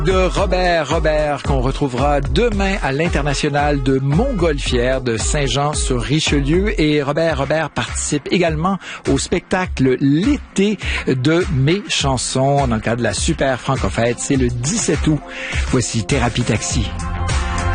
De Robert qu'on retrouvera demain à l'International de Montgolfière de Saint-Jean-sur-Richelieu. Et Robert participe également au spectacle L'été de mes chansons dans le cadre de la Super Franco-Fête. C'est le 17 août. Voici Thérapie Taxi.